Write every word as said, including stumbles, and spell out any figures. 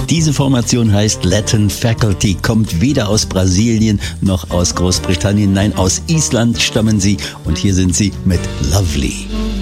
Diese Formation heißt Latin Faculty, kommt weder aus Brasilien noch aus Großbritannien. Nein, aus Island stammen sie und hier sind sie mit Lovely.